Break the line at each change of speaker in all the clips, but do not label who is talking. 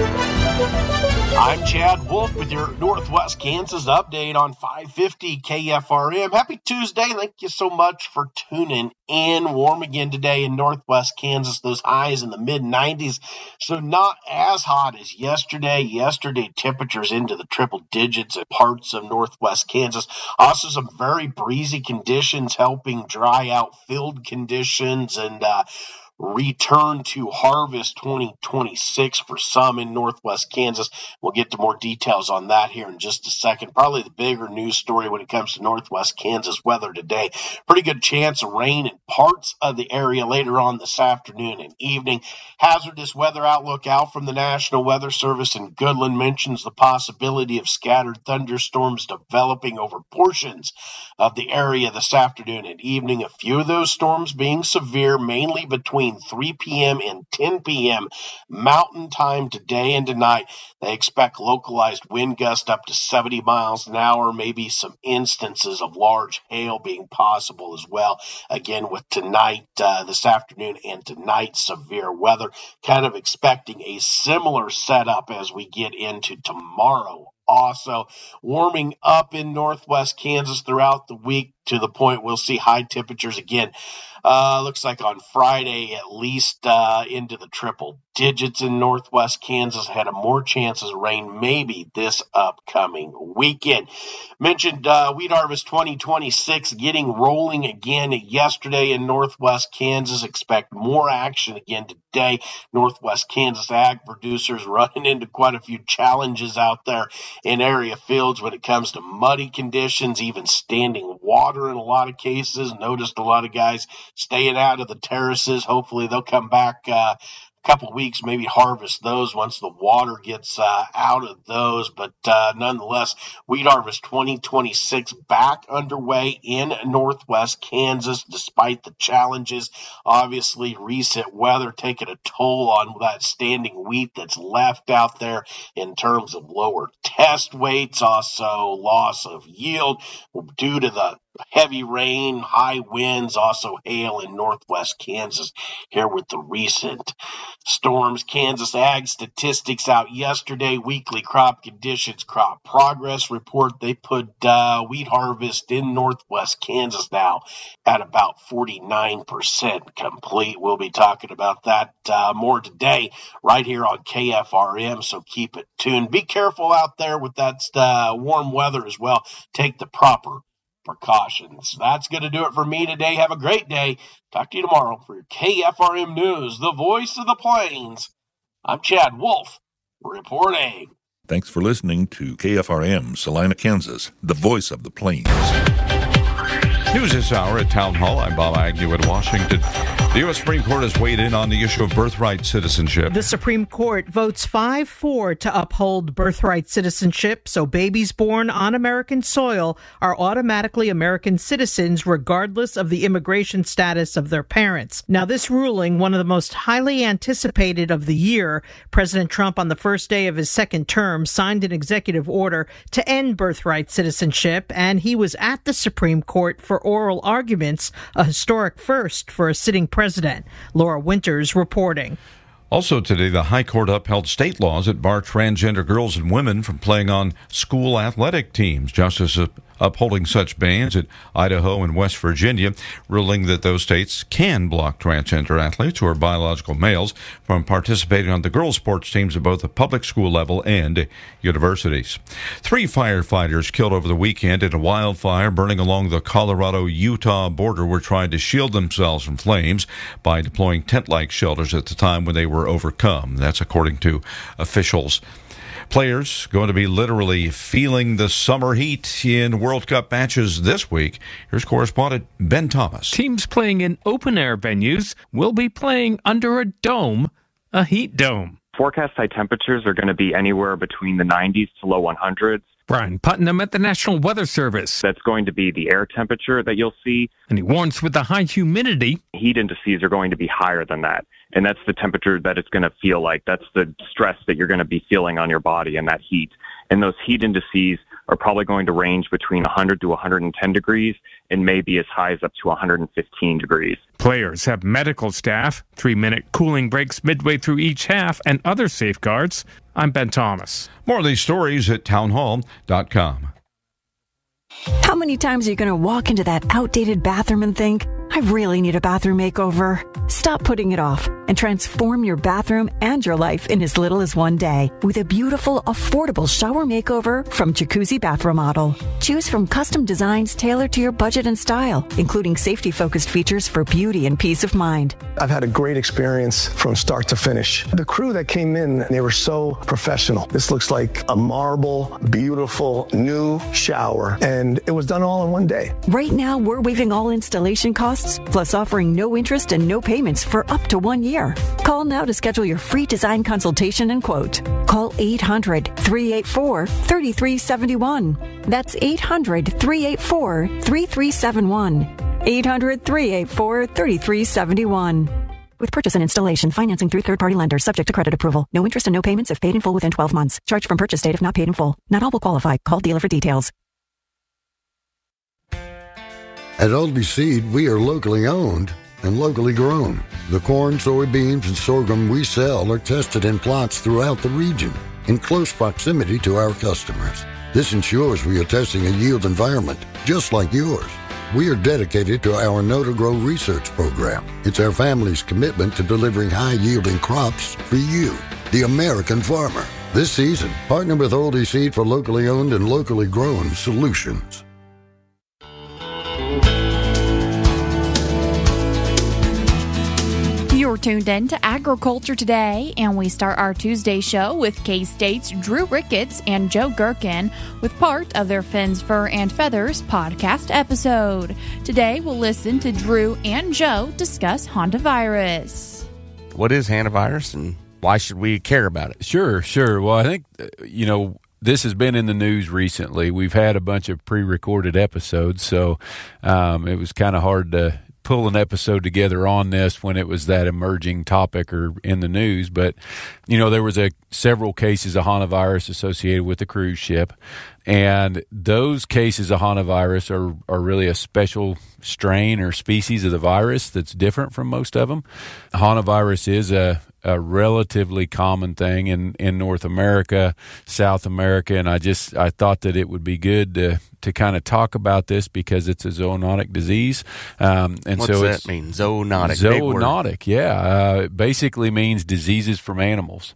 I'm Chad Wolf with your Northwest Kansas update on 550 KFRM. Happy Tuesday. Thank you so much for tuning in. Warm again today in Northwest Kansas. Those highs in the mid-90s. So not as hot as yesterday. Yesterday, temperatures into the triple digits in parts of Northwest Kansas. Also some very breezy conditions helping dry out field conditions and return to harvest 2026 for some in Northwest Kansas. We'll get to more details on that here in just a second. Probably the bigger news story when it comes to Northwest Kansas weather today. Pretty good chance of rain in parts of the area later on this afternoon and evening. Hazardous weather outlook out from the National Weather Service in Goodland mentions the possibility of scattered thunderstorms developing over portions of the area this afternoon and evening. A few of those storms being severe, mainly between 3 p.m. and 10 p.m. Mountain Time today and tonight. They expect localized wind gusts up to 70 miles an hour, maybe some instances of large hail being possible as well. Again, with tonight, this afternoon and tonight, severe weather. Kind of expecting a similar setup as we get into tomorrow. Also warming up in Northwest Kansas throughout the week to the point we'll see high temperatures again. Looks like on Friday at least into the triple digits in Northwest Kansas. Had a more chances of rain maybe this upcoming weekend. Mentioned wheat harvest 2026 getting rolling again yesterday in Northwest Kansas. Expect more action again today. Northwest Kansas ag producers running into quite a few challenges out there in area fields when it comes to muddy conditions, even standing water in a lot of cases. Noticed a lot of guys staying out of the terraces. Hopefully they'll come back couple of weeks, maybe harvest those once the water gets out of those. But nonetheless, wheat harvest 2026 back underway in Northwest Kansas, despite the challenges. Obviously, recent weather taking a toll on that standing wheat that's left out there in terms of lower test weights, also loss of yield due to the heavy rain, high winds, also hail in Northwest Kansas here with the recent storms. Kansas ag statistics out yesterday, weekly crop conditions, crop progress report. They put wheat harvest in Northwest Kansas now at about 49% complete. We'll be talking about that more today right here on KFRM, so keep it tuned. Be careful out there with that warm weather as well. Take the proper precautions. That's going to do it for me today. Have a great day. Talk to you tomorrow for your KFRM News, the voice of the plains. I'm Chad Wolf, reporting.
Thanks for listening to KFRM, Salina, Kansas, the voice of the plains.
News this hour at Town Hall. I'm Bob Agnew in Washington. The U.S. Supreme Court has weighed in on the issue of birthright citizenship.
The Supreme Court votes 5-4 to uphold birthright citizenship, so babies born on American soil are automatically American citizens regardless of the immigration status of their parents. Now, this ruling, one of the most highly anticipated of the year, President Trump on the first day of his second term signed an executive order to end birthright citizenship, and he was at the Supreme Court for oral arguments, a historic first for a sitting president. Laura Winters reporting.
Also today, the High Court upheld state laws that bar transgender girls and women from playing on school athletic teams. Justice upholding such bans at Idaho and West Virginia, ruling that those states can block transgender athletes who are biological males from participating on the girls' sports teams at both the public school level and universities. 3 firefighters killed over the weekend in a wildfire burning along the Colorado-Utah border were trying to shield themselves from flames by deploying tent-like shelters at the time when they were overcome. That's according to officials. Players going to be literally feeling the summer heat in World Cup matches this week. Here's correspondent Ben Thomas.
Teams playing in open-air venues will be playing under a dome, a heat dome.
Forecast high temperatures are going to be anywhere between the 90s to low 100s.
Brian Putnam at the National Weather Service.
That's going to be the air temperature that you'll see.
And he warns with the high humidity,
heat indices are going to be higher than that. And that's the temperature that it's going to feel like. That's the stress that you're going to be feeling on your body and that heat. And those heat indices are probably going to range between 100 to 110 degrees and maybe as high as up to 115 degrees.
Players have medical staff, 3-minute cooling breaks midway through each half, and other safeguards. I'm Ben Thomas.
More of these stories at townhall.com.
How many times are you going to walk into that outdated bathroom and think, I really need a bathroom makeover? Stop putting it off and transform your bathroom and your life in as little as one day with a beautiful, affordable shower makeover from Jacuzzi Bath Remodel. Choose from custom designs tailored to your budget and style, including safety-focused features for beauty and peace of mind.
I've had a great experience from start to finish. The crew that came in, they were so professional. This looks like a marble, beautiful, new shower, and it was done all in one day.
Right now, we're waiving all installation costs, plus offering no interest and no payments for up to 1 year. Call now to schedule your free design consultation and quote. Call 800-384-3371. That's 800-384-3371. 800-384-3371. With purchase and installation, financing through third-party lenders, subject to credit approval. No interest and no payments if paid in full within 12 months. Charge from purchase date if not paid in full. Not all will qualify. Call dealer for details.
At Oldie Seed, we are locally owned and locally grown. The corn, soybeans, and sorghum we sell are tested in plots throughout the region in close proximity to our customers. This ensures we are testing a yield environment just like yours. We are dedicated to our Know to Grow research program. It's our family's commitment to delivering high-yielding crops for you, the American farmer. This season, partner with Oldie Seed for locally owned and locally grown solutions.
You're tuned in to Agriculture Today, and we start our Tuesday show with K-State's Drew Ricketts and Joe Gherkin with part of their Fins, Fur, and Feathers podcast episode. Today, we'll listen to Drew and Joe discuss hantavirus.
What is hantavirus, and why should we care about it?
Sure. Well, I think, this has been in the news recently. We've had a bunch of pre-recorded episodes, so it was kind of hard to pull an episode together on this when it was that emerging topic or in the news. But, there was several cases of hantavirus associated with the cruise ship. And those cases of hantavirus are really a special strain or species of the virus that's different from most of them. Hantavirus is a relatively common thing in North America, South America, and I thought that it would be good to kind of talk about this because it's a zoonotic disease.
What's that mean? Zoonotic.
Zoonotic, yeah. Basically means diseases from animals.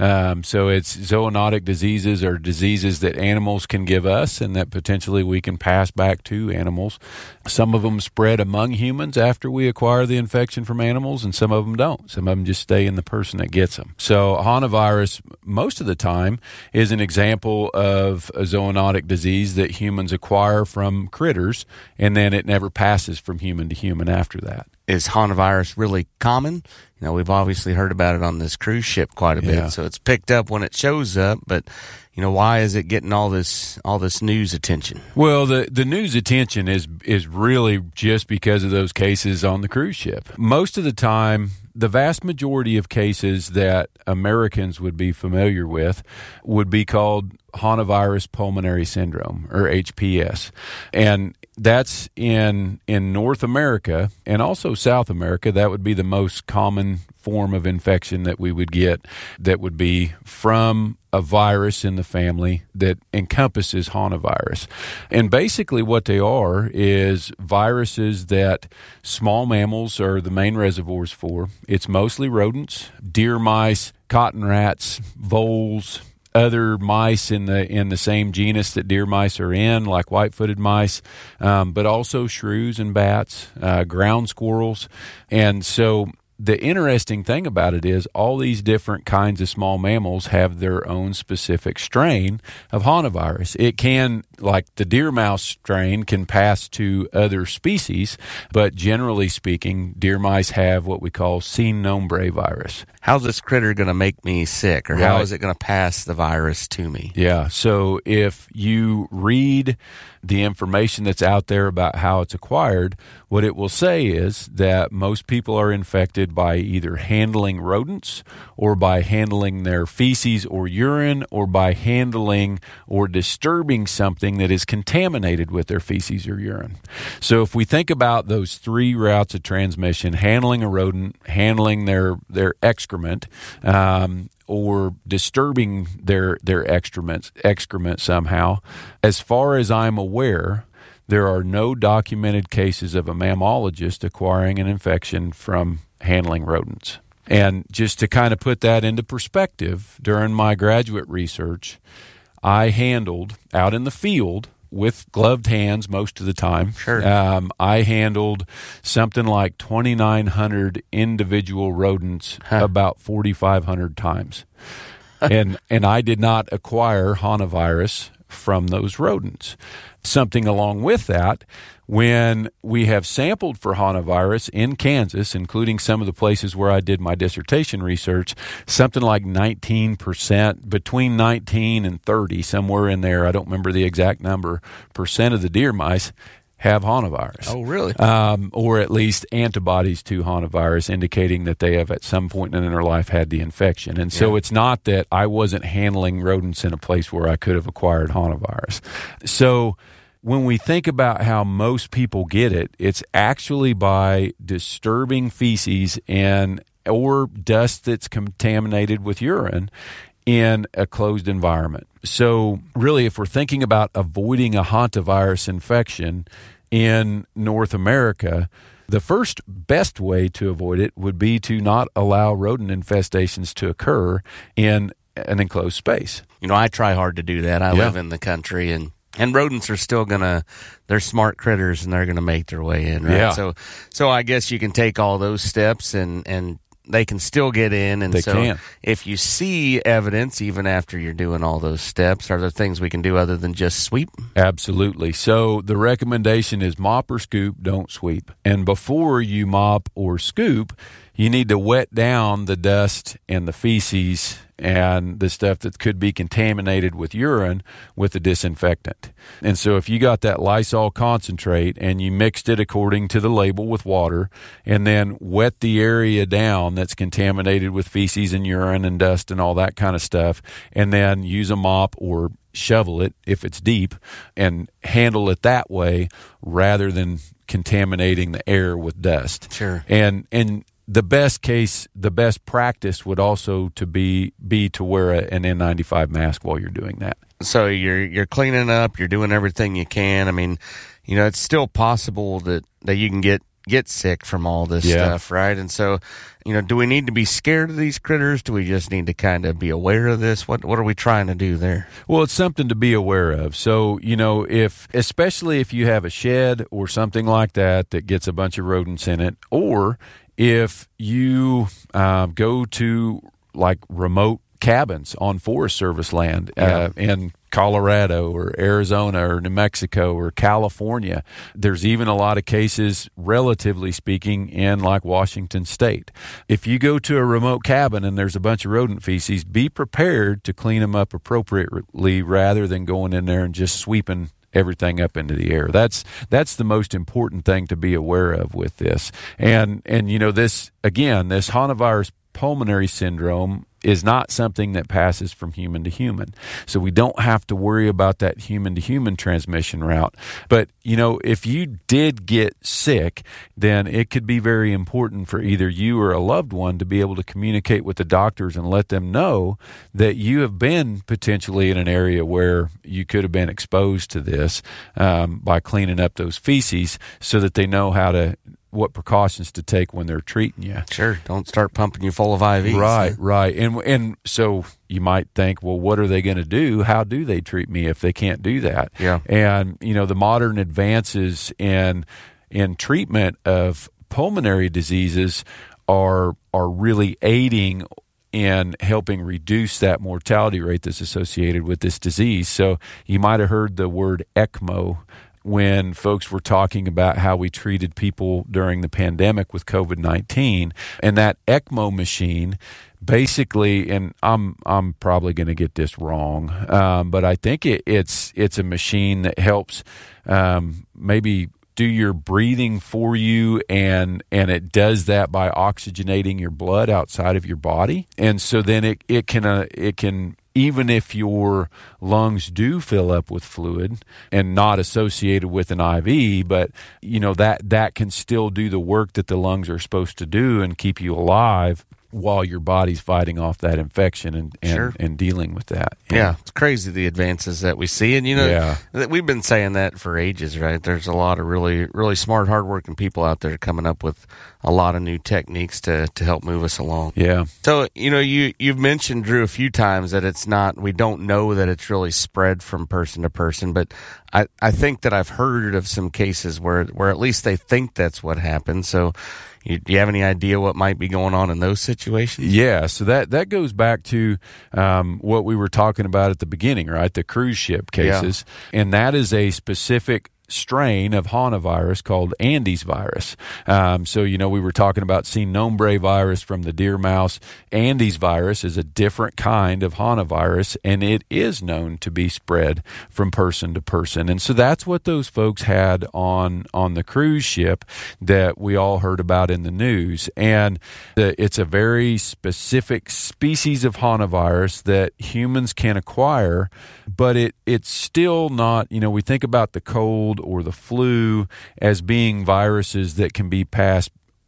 So it's zoonotic diseases or diseases that animals can give us and that potentially we can pass back to animals. Some of them spread among humans after we acquire the infection from animals, and some of them don't. Some of them just stay in the person that gets them. So hantavirus, most of the time, is an example of a zoonotic disease that humans acquire from critters, and then it never passes from human to human after that.
Is hantavirus really common? We've obviously heard about it on this cruise ship quite a bit, so it's picked up when it shows up, but why is it getting all this news attention?
Well, the news attention is really just because of those cases on the cruise ship. Most of the time, the vast majority of cases that Americans would be familiar with would be called hantavirus pulmonary syndrome, or HPS. And that's in North America and also South America. That would be the most common form of infection that we would get that would be from a virus in the family that encompasses hantavirus. And basically what they are is viruses that small mammals are the main reservoirs for. It's mostly rodents, deer mice, cotton rats, voles, other mice in the same genus that deer mice are in, like white-footed mice, but also shrews and bats, ground squirrels. And so the interesting thing about it is all these different kinds of small mammals have their own specific strain of hantavirus. It can like the deer mouse strain can pass to other species, but generally speaking, deer mice have what we call sin nombre virus.
How's this critter going to make me sick, or how is it going to pass the virus to me?
Yeah, so if you read the information that's out there about how it's acquired, what it will say is that most people are infected by either handling rodents or by handling their feces or urine or by handling or disturbing something that is contaminated with their feces or urine. So if we think about those three routes of transmission, handling a rodent, handling their excrement, or disturbing their excrement somehow, as far as I'm aware, there are no documented cases of a mammologist acquiring an infection from handling rodents. And just to kind of put that into perspective, during my graduate research, I handled out in the field with gloved hands most of the time.
Sure.
I handled something like 2,900 individual rodents about 4,500 times. And I did not acquire hantavirus from those rodents. Something along with that, when we have sampled for hantavirus in Kansas, including some of the places where I did my dissertation research, something like 19%, between 19 and 30, somewhere in there, I don't remember the exact number, percent of the deer mice have hantavirus.
Oh, really?
Or at least antibodies to hantavirus, indicating that they have at some point in their life had the infection. And so it's not that I wasn't handling rodents in a place where I could have acquired hantavirus. So when we think about how most people get it, it's actually by disturbing feces or dust that's contaminated with urine in a closed environment. So really, if we're thinking about avoiding a hantavirus infection in North America, the first best way to avoid it would be to not allow rodent infestations to occur in an enclosed space.
You know, I try hard to do that. I live in the country, and rodents are still they're smart critters, and they're gonna make their way in, right?
Yeah.
So I guess you can take all those steps and they can still get in. And if you see evidence, even after you're doing all those steps, are there things we can do other than just sweep?
Absolutely. So the recommendation is mop or scoop, don't sweep. And before you mop or scoop, you need to wet down the dust and the feces and the stuff that could be contaminated with urine with a disinfectant. And so if you got that Lysol concentrate and you mixed it according to the label with water and then wet the area down that's contaminated with feces and urine and dust and all that kind of stuff, and then use a mop or shovel it if it's deep and handle it that way rather than contaminating the air with dust.
Sure.
And the best practice would also to be to wear an N95 mask while you're doing that.
So you're cleaning up, you're doing everything you can. I mean, you know, it's still possible that you can get sick from all this stuff, right? And so, you know, do we need to be scared of these critters? Do we just need to kind of be aware of this? What are we trying to do there?
Well, it's something to be aware of. So, you know, especially if you have a shed or something like that gets a bunch of rodents in it, or if you go to like remote cabins on Forest Service land in Colorado or Arizona or New Mexico or California, there's even a lot of cases, relatively speaking, in like Washington State. If you go to a remote cabin and there's a bunch of rodent feces, be prepared to clean them up appropriately rather than going in there and just sweeping everything up into the air. That's the most important thing to be aware of with this. And you know, this hantavirus pulmonary syndrome is not something that passes from human to human. So we don't have to worry about that human to human transmission route. But, you know, if you did get sick, then it could be very important for either you or a loved one to be able to communicate with the doctors and let them know that you have been potentially in an area where you could have been exposed to this by cleaning up those feces, so that they know what precautions to take when they're treating you.
Sure. Don't start pumping you full of IVs.
Right. And so you might think, well, what are they going to do? How do they treat me if they can't do that?
Yeah.
And, you know, the modern advances in treatment of pulmonary diseases are really aiding in helping reduce that mortality rate that's associated with this disease. So you might have heard the word ECMO when folks were talking about how we treated people during the pandemic with COVID-19. And that ECMO machine basically, and I'm probably going to get this wrong, but I think it's a machine that helps maybe do your breathing for you, and it does that by oxygenating your blood outside of your body. And so then it can even if your lungs do fill up with fluid and not associated with an IV, but that can still do the work that the lungs are supposed to do and keep you alive while your body's fighting off that infection and dealing with that.
Yeah, it's crazy the advances that we see. And, we've been saying that for ages, right? There's a lot of really, really smart, hardworking people out there coming up with a lot of new techniques to help move us along.
Yeah.
So, you've mentioned, Drew, a few times that we don't know that it's really spread from person to person, but I think that I've heard of some cases where at least they think that's what happened. So, do you have any idea what might be going on in those situations?
Yeah, so that goes back to what we were talking about at the beginning, right? The cruise ship cases. Yeah. And that is a specific strain of hantavirus called Andes virus. So, we were talking about Sin Nombre virus from the deer mouse. Andes virus is a different kind of hantavirus, and it is known to be spread from person to person. And so that's what those folks had on the cruise ship that we all heard about in the news. And it's a very specific species of hantavirus that humans can acquire, but it's still not, we think about the cold or the flu as being viruses that can be passed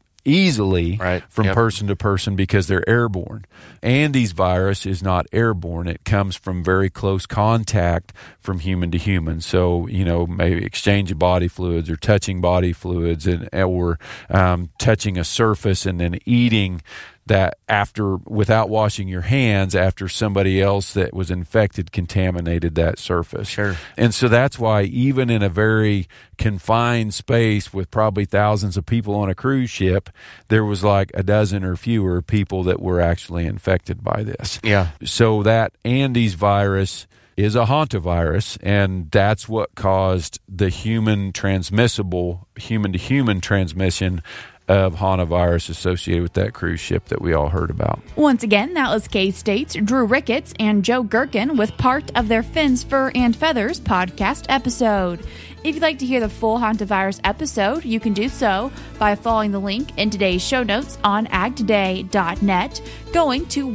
easily from person to person because they're airborne. Andes virus is not airborne. It comes from very close contact from human to human. So, maybe exchange of body fluids or touching body fluids or touching a surface and then eating that without washing your hands after somebody else that was infected contaminated that surface.
Sure.
And so that's why even in a very confined space with probably thousands of people on a cruise ship, there was like a dozen or fewer people that were actually infected by this.
Yeah.
So that Andes virus is a hantavirus, and that's what caused the human-to-human transmission of hantavirus associated with that cruise ship that we all heard about.
Once again, that was K-State's Drew Ricketts and Joe Gherkin with part of their Fins, Fur, and Feathers podcast episode. If you'd like to hear the full hantavirus episode, you can do so by following the link in today's show notes on agtoday.net, going to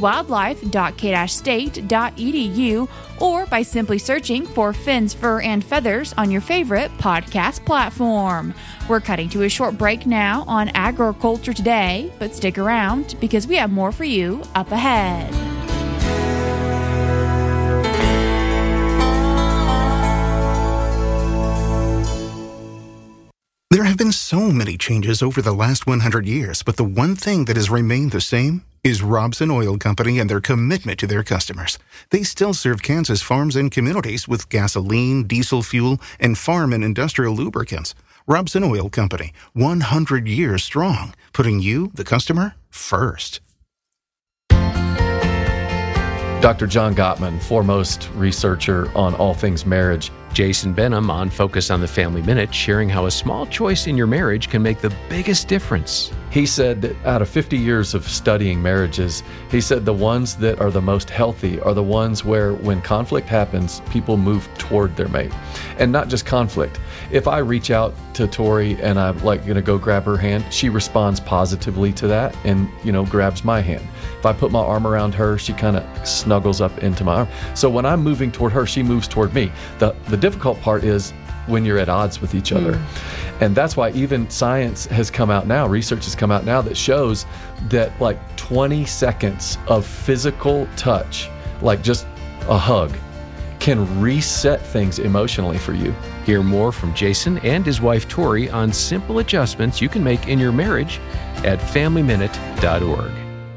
wildlife.k-state.edu, or by simply searching for Fins, Fur, and Feathers on your favorite podcast platform. We're cutting to a short break now on Agriculture Today, but stick around because we have more for you up ahead.
There have been so many changes over the last 100 years, but the one thing that has remained the same is Robson Oil Company and their commitment to their customers. They still serve Kansas farms and communities with gasoline, diesel fuel, and farm and industrial lubricants. Robson Oil Company, 100 years strong, putting you, the customer, first.
Dr. John Gottman, foremost researcher on all things marriage.
Jason Benham on Focus on the Family Minute, sharing how a small choice in your marriage can make the biggest difference.
He said that out of 50 years of studying marriages, he said the ones that are the most healthy are the ones where when conflict happens, people move toward their mate. And not just conflict. If I reach out to Tori and I'm going to go grab her hand, she responds positively to that and, grabs my hand. If I put my arm around her, she kind of snuggles up into my arm. So when I'm moving toward her, she moves toward me. The difficult part is when you're at odds with each other. And that's why even science has come out now, research has come out now that shows that 20 seconds of physical touch, like just a hug, can reset things emotionally for you.
Hear more from Jason and his wife Tori on simple adjustments you can make in your marriage at FamilyMinute.org.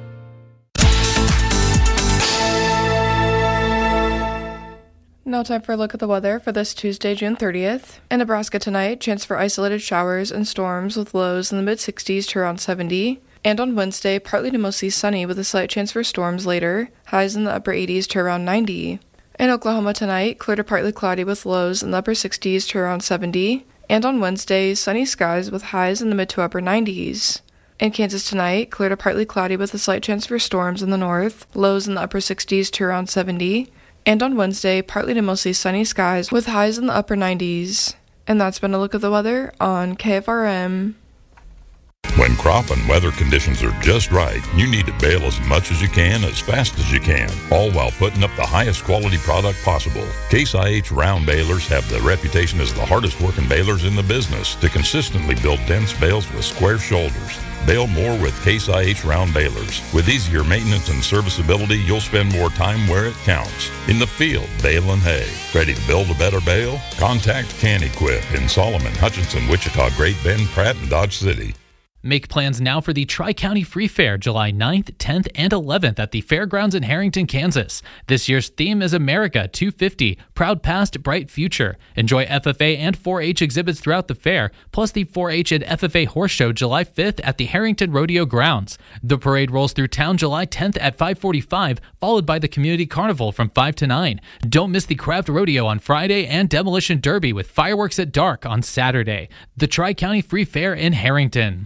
Now time for a look at the weather for this Tuesday, June 30th. In Nebraska tonight, chance for isolated showers and storms with lows in the mid-60s to around 70. And on Wednesday, partly to mostly sunny with a slight chance for storms later, highs in the upper 80s to around 90. In Oklahoma tonight, clear to partly cloudy with lows in the upper 60s to around 70. And on Wednesday, sunny skies with highs in the mid to upper 90s. In Kansas tonight, clear to partly cloudy with a slight chance for storms in the north, lows in the upper 60s to around 70. And on Wednesday, partly to mostly sunny skies with highs in the upper 90s. And that's been a look at the weather on KFRM.
When crop and weather conditions are just right, you need to bale as much as you can, as fast as you can, all while putting up the highest quality product possible. Case IH round balers have the reputation as the hardest working balers in the business to consistently build dense bales with square shoulders. Bale more with Case IH round balers. With easier maintenance and serviceability, you'll spend more time where it counts. In the field, baling hay. Ready to build a better bale? Contact CanEquip in Solomon, Hutchinson, Wichita, Great Bend, Pratt, and Dodge City.
Make plans now for the Tri-County Free Fair, July 9th, 10th, and 11th at the Fairgrounds in Harrington, Kansas. This year's theme is America 250, Proud Past, Bright Future. Enjoy FFA and 4-H exhibits throughout the fair, plus the 4-H and FFA Horse Show July 5th at the Harrington Rodeo Grounds. The parade rolls through town July 10th at 5:45, followed by the Community Carnival from 5 to 9. Don't miss the Craft Rodeo on Friday and Demolition Derby with fireworks at dark on Saturday. The Tri-County Free Fair in Harrington.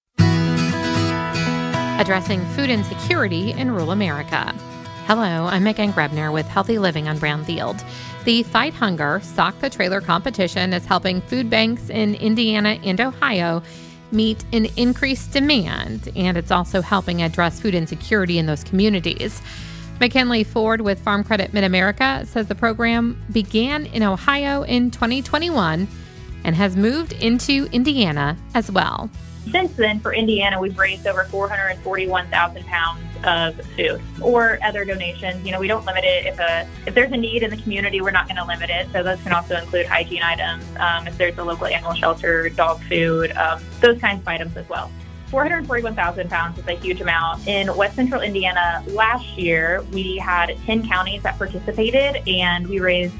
Addressing food insecurity in rural America. Hello, I'm Megan Grebner with Healthy Living on Brownfield. The Fight Hunger Stock the Trailer competition is helping food banks in Indiana and Ohio meet an increased demand, and it's also helping address food insecurity in those communities. McKinley Ford with Farm Credit Mid-America says the program began in Ohio in 2021 and has moved into Indiana as well.
Since then, for Indiana, we've raised over 441,000 pounds of food or other donations. You know, we don't limit it. If there's a need in the community, we're not going to limit it. So those can also include hygiene items. If there's a local animal shelter, dog food, those kinds of items as well. 441,000 pounds is a huge amount. In West Central Indiana last year, we had 10 counties that participated, and we raised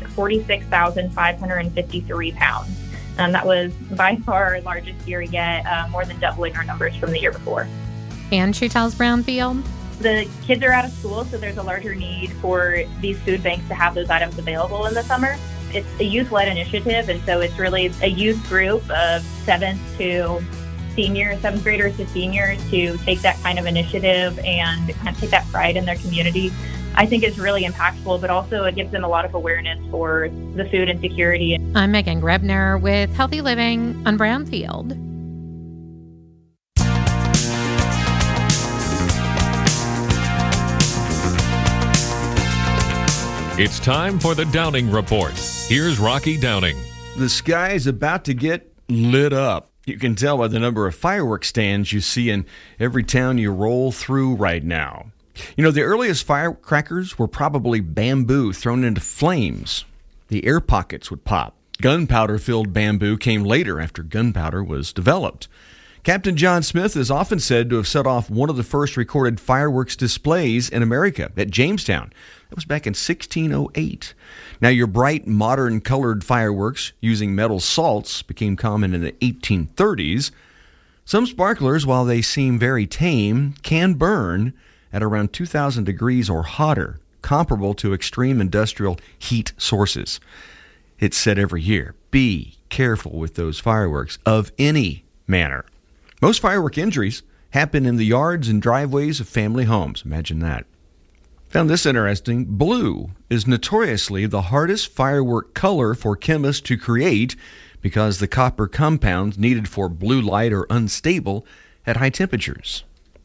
46,553 pounds. That was by far our largest year yet, more than doubling our numbers from the year before.
And she tells Brownfield,
the kids are out of school, so there's a larger need for these food banks to have those items available in the summer. It's a youth-led initiative, and so it's really a youth group of 7th graders to seniors to take that kind of initiative and kind of take that pride in their community. I think it's really impactful, but also it gives them a lot of awareness for the food insecurity.
I'm Megan Grebner with Healthy Living on Brownfield.
It's time for the Downing Report. Here's Rocky Downing.
The sky is about to get lit up. You can tell by the number of fireworks stands you see in every town you roll through right now. You know, the earliest firecrackers were probably bamboo thrown into flames. The air pockets would pop. Gunpowder-filled bamboo came later after gunpowder was developed. Captain John Smith is often said to have set off one of the first recorded fireworks displays in America at Jamestown. That was back in 1608. Now, your bright, modern colored fireworks using metal salts became common in the 1830s. Some sparklers, while they seem very tame, can burn at around 2,000 degrees or hotter, comparable to extreme industrial heat sources. It's said every year, be careful with those fireworks of any manner. Most firework injuries happen in the yards and driveways of family homes. Imagine that. Found this interesting. Blue is notoriously the hardest firework color for chemists to create because the copper compounds needed for blue light are unstable at high temperatures.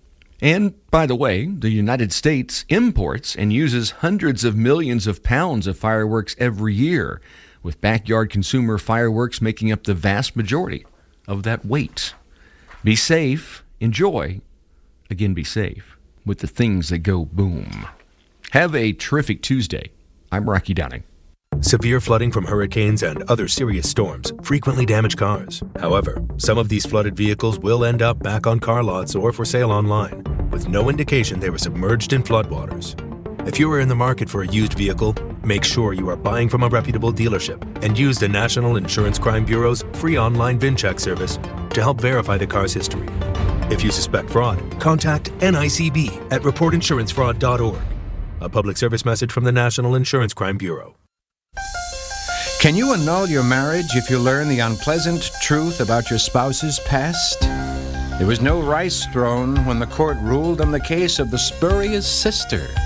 And, by the way, the United States imports and uses hundreds of millions of pounds of fireworks every year, with backyard consumer fireworks making up the vast majority of that weight. Be safe, enjoy, again be safe, with the things that go boom. Have a terrific Tuesday. I'm Rocky Downing.
Severe flooding from hurricanes and other serious storms frequently damage cars. However, some of these flooded vehicles will end up back on car lots or for sale online, with no indication they were submerged in floodwaters. If you are in the market for a used vehicle, make sure you are buying from a reputable dealership and use the National Insurance Crime Bureau's free online VIN check service to help verify the car's history. If you suspect fraud, contact NICB at reportinsurancefraud.org. A public service message from the National Insurance Crime Bureau.
Can you annul your marriage if you learn the unpleasant truth about your spouse's past? There was no rice thrown when the court ruled on the case of the spurious sister.